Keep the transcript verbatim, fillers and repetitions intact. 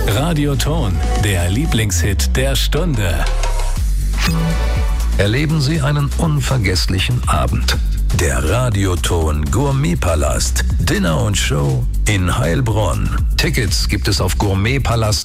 Radioton, der Lieblingshit der Stunde. Erleben Sie einen unvergesslichen Abend. Der Radioton Gourmetpalast. Dinner und Show in Heilbronn. Tickets gibt es auf gourmetpalast.